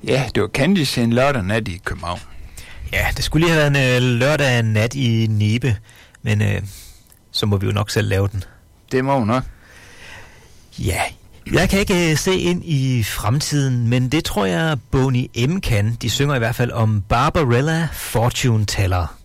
Ja, det var Candice en lørdag nat i København. Ja, det skulle lige have været en lørdag nat i Nibe, men så må vi jo nok selv lave den. Det må hun nok. Ja, jeg kan ikke se ind i fremtiden, men det tror jeg Boney M kan. De synger i hvert fald om Barbarella Fortune Teller.